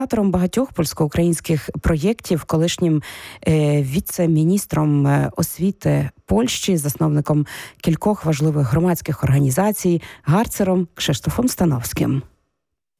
Автором багатьох польсько-українських проєктів, колишнім віце-міністром освіти Польщі, засновником кількох важливих громадських організацій, гарцером Кшиштофом Становським.